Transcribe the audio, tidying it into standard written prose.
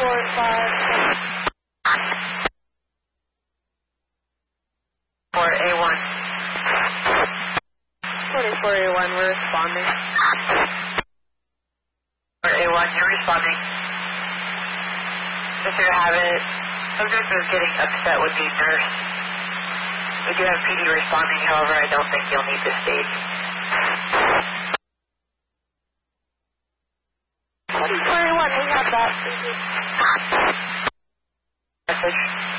A1. 24A1, we're responding. A1, you're responding. If you have it, subject is getting upset with the nurse. We do have PD responding, however, I don't think you'll need this stage. 24A1, we have that. Message.